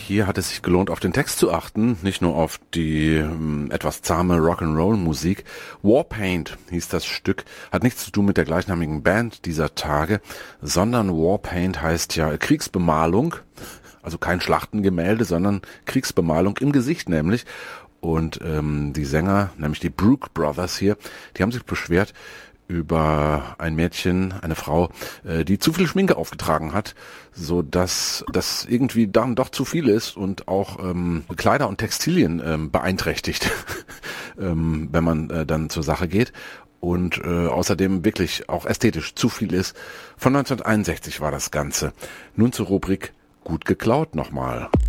Hier hat es sich gelohnt, auf den Text zu achten, nicht nur auf die etwas zahme Rock'n'Roll-Musik. Warpaint hieß das Stück, hat nichts zu tun mit der gleichnamigen Band dieser Tage, sondern Warpaint heißt ja Kriegsbemalung, also kein Schlachtengemälde, sondern Kriegsbemalung im Gesicht nämlich. Und die Sänger, nämlich die Brooke Brothers hier, die haben sich beschwert über ein Mädchen, eine Frau, die zu viel Schminke aufgetragen hat, so dass das irgendwie dann doch zu viel ist und auch Kleider und Textilien beeinträchtigt, wenn man dann zur Sache geht. Und außerdem wirklich auch ästhetisch zu viel ist. Von 1961 war das Ganze. Nun zur Rubrik Gut geklaut nochmal.